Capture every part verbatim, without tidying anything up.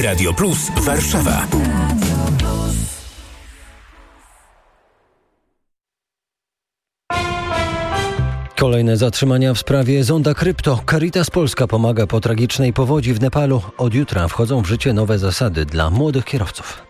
Radio Plus Warszawa. Kolejne zatrzymania w sprawie zonda krypto. Caritas Polska pomaga po tragicznej powodzi w Nepalu. Od jutra wchodzą w życie nowe zasady dla młodych kierowców.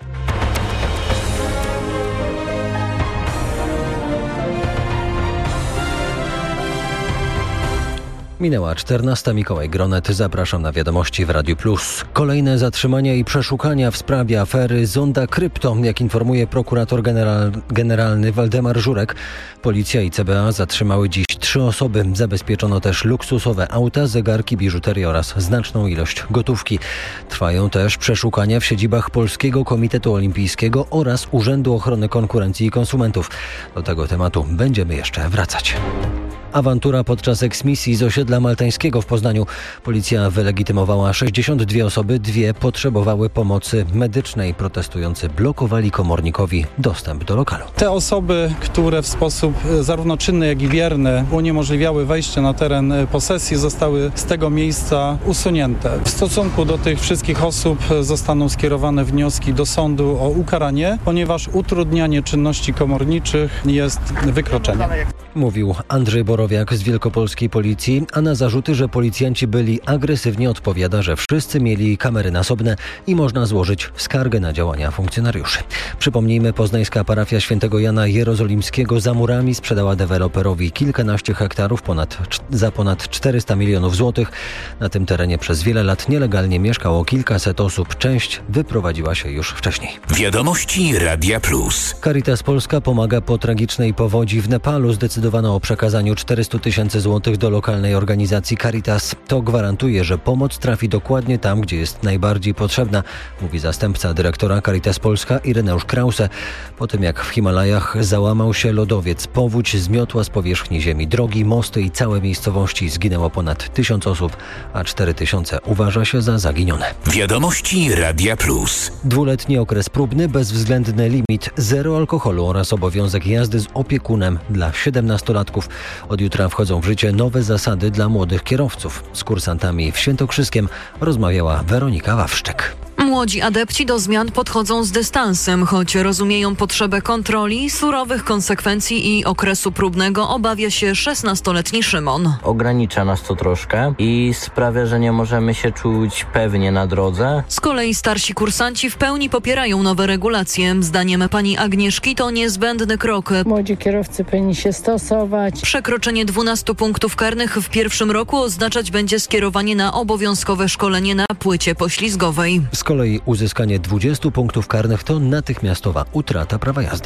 Minęła czternasta. Mikołaj Gronet. Zapraszam na wiadomości w Radiu Plus. Kolejne zatrzymania i przeszukania w sprawie afery zonda krypto. Jak informuje prokurator general, generalny Waldemar Żurek, policja i C B A zatrzymały dziś trzy osoby. Zabezpieczono też luksusowe auta, zegarki, biżuterię oraz znaczną ilość gotówki. Trwają też przeszukania w siedzibach Polskiego Komitetu Olimpijskiego oraz Urzędu Ochrony Konkurencji i Konsumentów. Do tego tematu będziemy jeszcze wracać. Awantura podczas eksmisji z osiedla maltańskiego w Poznaniu. Policja wylegitymowała sześćdziesiąt dwie osoby, dwie potrzebowały pomocy medycznej. Protestujący blokowali komornikowi dostęp do lokalu. Te osoby, które w sposób zarówno czynny, jak i bierny uniemożliwiały wejście na teren posesji, zostały z tego miejsca usunięte. W stosunku do tych wszystkich osób zostaną skierowane wnioski do sądu o ukaranie, ponieważ utrudnianie czynności komorniczych jest wykroczeniem. Mówił Andrzej Borowiak z Wielkopolskiej Policji, a na zarzuty, że policjanci byli agresywni, odpowiada, że wszyscy mieli kamery nasobne i można złożyć skargę na działania funkcjonariuszy. Przypomnijmy, poznańska parafia świętego Jana Jerozolimskiego za murami sprzedała deweloperowi kilkanaście hektarów ponad, za ponad czterysta milionów złotych. Na tym terenie przez wiele lat nielegalnie mieszkało kilkaset osób. Część wyprowadziła się już wcześniej. Wiadomości Radia Plus. Caritas Polska pomaga po tragicznej powodzi w Nepalu. Zdecydowano o przekazaniu czterysta tysięcy złotych do lokalnej organizacji Caritas. To gwarantuje, że pomoc trafi dokładnie tam, gdzie jest najbardziej potrzebna, mówi zastępca dyrektora Caritas Polska Ireneusz Krause. Po tym jak w Himalajach załamał się lodowiec, powódź zmiotła z powierzchni ziemi drogi, mosty i całe miejscowości. Zginęło ponad tysiąc osób, a cztery tysiące uważa się za zaginione. Wiadomości Radia Plus. Dwuletni okres próbny, bezwzględny limit, zero alkoholu oraz obowiązek jazdy z opiekunem dla siedemnastolatków. Od jutra wchodzą w życie nowe zasady dla młodych kierowców. Z kursantami w Świętokrzyskiem rozmawiała Weronika Wawrzyk. Młodzi adepci do zmian podchodzą z dystansem, choć rozumieją potrzebę kontroli, surowych konsekwencji i okresu próbnego, obawia się szesnastoletni Szymon. Ogranicza nas to troszkę i sprawia, że nie możemy się czuć pewnie na drodze. Z kolei starsi kursanci w pełni popierają nowe regulacje. Zdaniem pani Agnieszki to niezbędny krok. Młodzi kierowcy powinni się stosować. Przekroczenie dwunastu punktów karnych w pierwszym roku oznaczać będzie skierowanie na obowiązkowe szkolenie na płycie poślizgowej. Z kolei uzyskanie dwudziestu punktów karnych to natychmiastowa utrata prawa jazdy.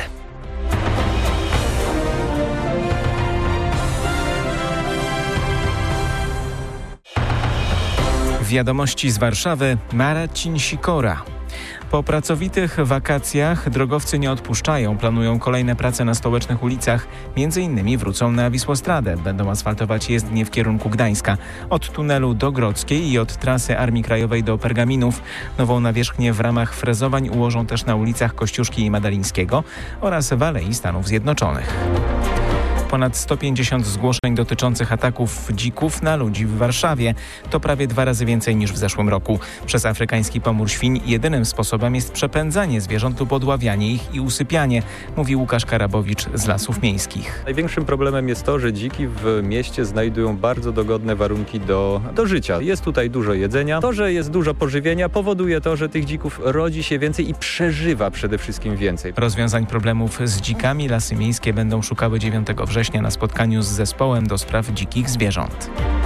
Wiadomości z Warszawy. Marcin Sikora. Po pracowitych wakacjach drogowcy nie odpuszczają. Planują kolejne prace na stołecznych ulicach. Między innymi wrócą na Wisłostradę. Będą asfaltować jezdnie w kierunku Gdańska. Od tunelu do Grodzkiej i od trasy Armii Krajowej do Pergaminów. Nową nawierzchnię w ramach frezowań ułożą też na ulicach Kościuszki i Madalińskiego oraz w Alei Stanów Zjednoczonych. Ponad sto pięćdziesiąt zgłoszeń dotyczących ataków dzików na ludzi w Warszawie. To prawie dwa razy więcej niż w zeszłym roku. Przez afrykański pomór świń jedynym sposobem jest przepędzanie zwierząt lub odławianie ich i usypianie, mówi Łukasz Karabowicz z Lasów Miejskich. Największym problemem jest to, że dziki w mieście znajdują bardzo dogodne warunki do, do życia. Jest tutaj dużo jedzenia. To, że jest dużo pożywienia, powoduje to, że tych dzików rodzi się więcej i przeżywa przede wszystkim więcej. Rozwiązań problemów z dzikami Lasy Miejskie będą szukały dziewiątego września na spotkaniu z zespołem do spraw dzikich zwierząt.